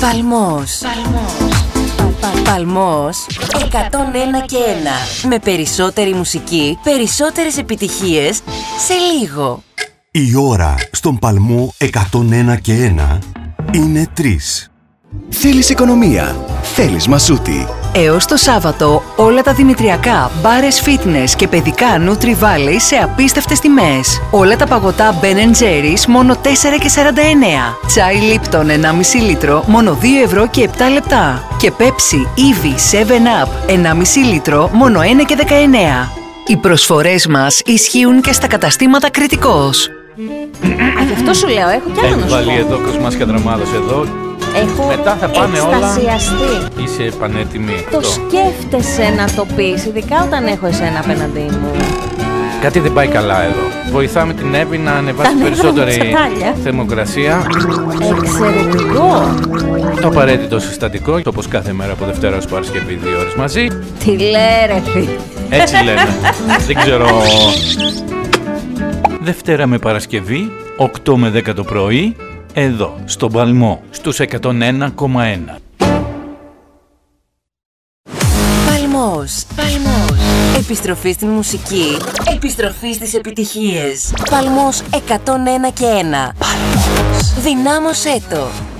Παλμός. Παλμός 101 και 1. Με περισσότερη μουσική, περισσότερες επιτυχίες σε λίγο. Η ώρα στον Παλμό 101 και 1 είναι 3. Θέλεις οικονομία, θέλεις Μασούτη. Έως το Σάββατο, όλα τα δημητριακά, μπάρες fitness και παιδικά Nutri Valley σε απίστευτες τιμές. Όλα τα παγωτά Ben & Jerry's μόνο 4,49. Τσάι Lipton 1,5 λίτρο μόνο 2 ευρώ και 7 λεπτά. Και Pepsi Eevee 7 Up 1,5 λίτρο μόνο 1,19. Οι προσφορές μας ισχύουν και στα καταστήματα Κρητικός. Γι' αυτό σου λέω, έχω κι άλλο να σου πω. Έχει βάλει εδώ Κοσμάς και Δραμάδος εδώ. Έχω μετά θα πάνε εκστασιαστεί. όλα. Είσαι πανέτοιμη. Το σκέφτεσαι να το πεις, ειδικά όταν έχω εσένα απέναντί μου. Κάτι δεν πάει καλά εδώ. Βοηθάμε την Εύη να ανεβάσει περισσότερη θερμοκρασία. Εξαιρετικό. Το απαραίτητο συστατικό, όπως κάθε μέρα από Δευτέρα ως Παρασκευή 2 ώρες μαζί. Τι λέει ρε φίλε. Έτσι λένε. Δεν ξέρω. Δευτέρα με Παρασκευή, 8 με 10 το πρωί, εδώ, στον Παλμό, στους 101,1. Παλμός. Επιστροφή στην μουσική, επιστροφή στις επιτυχίες. Παλμός 101 και 1. Παλμός. Δυνάμωσέ το.